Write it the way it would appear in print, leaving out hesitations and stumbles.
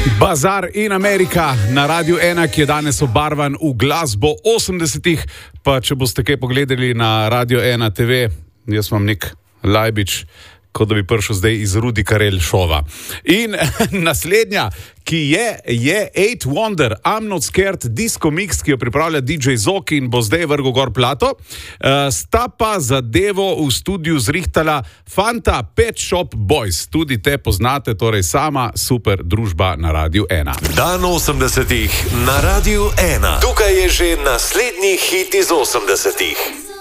Bazar in Amerika na Radiu 1, ki je danes obarvan v glasbo 80-ih. Pa če boste kaj pogledali na Radio 1 TV, jaz imam nek Lajbič, kot da bi prišel zdaj iz Rudi Karel šova. In naslednja, ki je Eight Wonder, I'm Not Scared, disco mix, ki jo pripravlja DJ Zoki in bo zdaj vrgel gor plato. Sta pa zadevo v studiu zrihtala fanta Pet Shop Boys. Tudi te poznate, torej sama super družba na Radiu 1. Dan 80-ih na Radiu 1. Tukaj je že naslednji hit iz 80-ih.